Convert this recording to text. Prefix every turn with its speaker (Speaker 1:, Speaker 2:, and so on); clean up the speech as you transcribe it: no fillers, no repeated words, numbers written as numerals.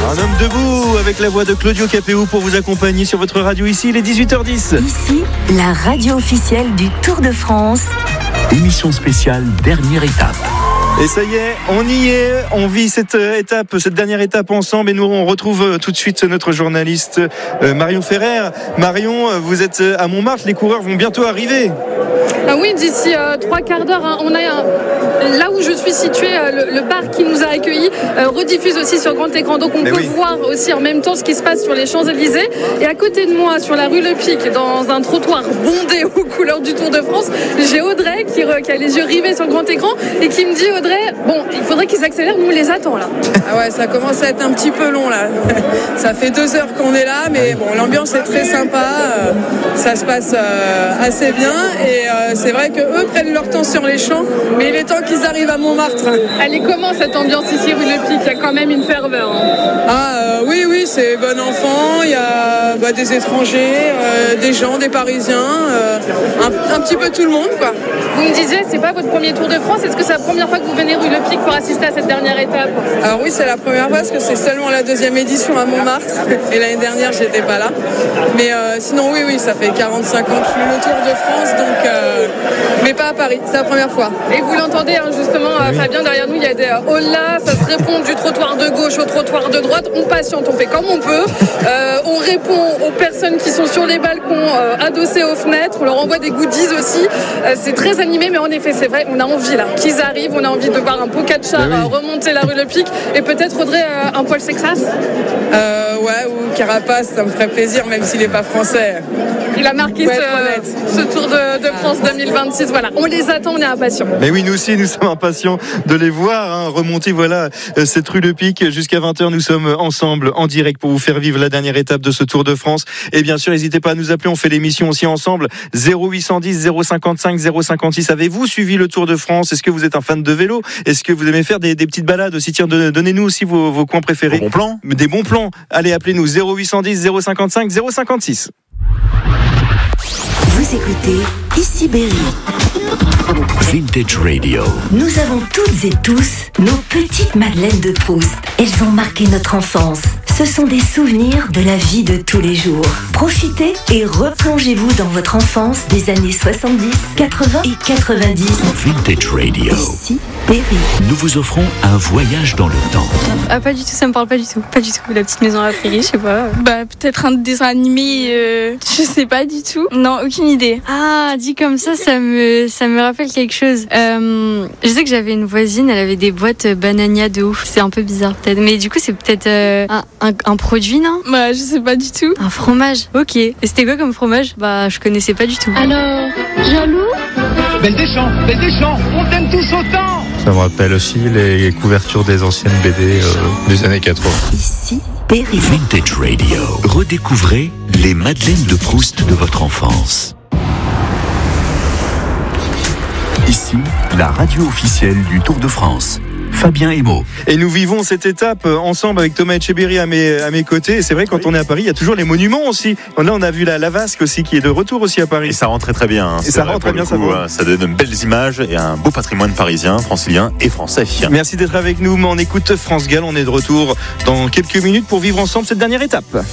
Speaker 1: Un homme debout avec la voix de Claudio Capéo pour vous accompagner sur votre radio ici, il est 18h10.
Speaker 2: Ici, la radio officielle du Tour de France.
Speaker 3: Émission spéciale, dernière étape.
Speaker 1: Et ça y est, on y est, on vit cette dernière étape ensemble et nous on retrouve tout de suite notre journaliste Marion Ferrer. Marion, vous êtes à Montmartre, les coureurs vont bientôt arriver.
Speaker 4: Ah oui, d'ici 3 quarts d'heure, hein. On a là où je suis située, le bar qui nous a accueillis rediffuse aussi sur grand écran, donc on peut voir aussi en même temps ce qui se passe sur les Champs-Élysées. Et à côté de moi, sur la rue Le Pic, dans un trottoir bondé aux couleurs du Tour de France, j'ai Audrey qui a les yeux rivés sur le grand écran et qui me dit, Audrey, bon, il faudrait qu'ils accélèrent, nous on les attend là.
Speaker 5: Ah ouais, ça commence à être un petit peu long là. Ça fait 2 heures qu'on est là, mais bon, l'ambiance est très sympa, ça se passe assez bien et c'est vrai qu'eux prennent leur temps sur les champs, mais il est temps qu'ils arrivent à Montmartre.
Speaker 4: Elle est comment cette ambiance ici rue Le Pic? Il y a quand même une ferveur. Hein.
Speaker 5: Oui, c'est bon enfant, il y a des étrangers, des gens, des Parisiens, un petit peu tout le monde quoi.
Speaker 4: Vous me disiez, c'est pas votre premier Tour de France, est-ce que c'est la première fois que vous venez rue Le Pic pour assister à cette dernière étape?
Speaker 5: Alors oui, c'est la première fois parce que c'est seulement la 2e édition à Montmartre et l'année dernière j'étais pas là. Mais sinon oui, ça fait 45 ans que je fais le Tour de France, donc mais pas à Paris, c'est la première fois.
Speaker 4: Et vous l'entendez justement, Fabien, derrière nous il y a des hola, ça se répond du trottoir de gauche au trottoir de droite, on patiente, on fait comme on peut, on répond aux personnes qui sont sur les balcons adossés aux fenêtres, on leur envoie des goodies aussi, c'est très animé, mais en effet c'est vrai, on a envie là qu'ils arrivent, on a envie de voir un Pogacar remonter la rue Le Pic et peut-être Audrey un Paul Sexas.
Speaker 5: Ouais, ou Carapace, ça me ferait plaisir même s'il n'est pas français.
Speaker 4: Il a marqué ce Tour de France 2026, voilà, on les attend, on est impatients.
Speaker 1: Mais oui, nous aussi nous sommes impatients de les voir remonter cette rue Le Pic jusqu'à 20h, nous sommes ensemble en direct pour vous faire vivre la dernière étape de ce Tour de France et bien sûr n'hésitez pas à nous appeler, on fait l'émission aussi ensemble 0810 055 056. Avez-vous suivi le Tour de France? Est-ce que vous êtes un fan de vélo? Est-ce que vous aimez faire des petites balades aussi? Tiens, donnez-nous aussi vos coins préférés. Des bons plans. Allez, appelez-nous 0810 055 056.
Speaker 2: Vous écoutez Ici Berry.
Speaker 3: Vintage Radio.
Speaker 2: Nous avons toutes et tous nos petites Madeleines de Proust. Elles ont marqué notre enfance. Ce sont des souvenirs de la vie de tous les jours. Profitez et replongez-vous dans votre enfance des années 70, 80 et 90.
Speaker 3: Vintage Radio.
Speaker 2: Ici Berry.
Speaker 3: Nous vous offrons un voyage dans le temps.
Speaker 6: Ah, pas du tout, ça me parle pas du tout. Pas du tout. La petite maison à la prairie, je sais pas. Peut-être un dessin animé, je sais pas du tout. Non, aucune idée. Ah, dit comme ça me rappelle quelque chose. Je sais que j'avais une voisine, elle avait des boîtes Banania de ouf. C'est un peu bizarre peut-être. Mais du coup, c'est peut-être un produit, non? Je sais pas du tout. Un fromage. Ok. Et c'était quoi comme fromage? Je connaissais pas du tout.
Speaker 7: Alors, jaloux?
Speaker 8: Belle des champs, on t'aime tous autant.
Speaker 9: Ça me rappelle aussi les couvertures des anciennes BD des années 80.
Speaker 2: Ici Berry.
Speaker 3: Vintage Radio. Redécouvrez les Madeleines de Proust de votre enfance. Ici, la radio officielle du Tour de France. Fabien Emo.
Speaker 1: Et nous vivons cette étape ensemble avec Thomas Etcheberry à mes côtés. Et c'est vrai, quand on est à Paris, il y a toujours les monuments aussi. Là, on a vu la Vasque aussi qui est de retour aussi à Paris.
Speaker 10: Et ça rend très bien.
Speaker 1: Et ça rend très bien,
Speaker 10: ça donne de belles images et un beau patrimoine parisien, francilien et français.
Speaker 1: Merci d'être avec nous. On écoute France Gall. On est de retour dans quelques minutes pour vivre ensemble cette dernière étape.